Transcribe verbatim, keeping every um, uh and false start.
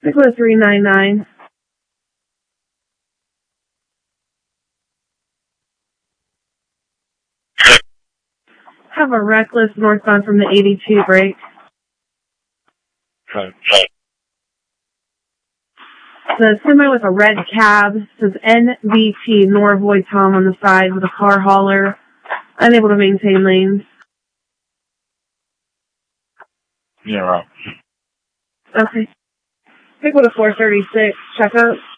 Stick with a three nine nine. Have a reckless northbound from the eighty-two break. Okay. The semi with a red cab says N V T, nor avoid Tom on the side with a car hauler. Unable to maintain lanes. Yeah, right. Okay. Stick with a four thirty-six. Check out.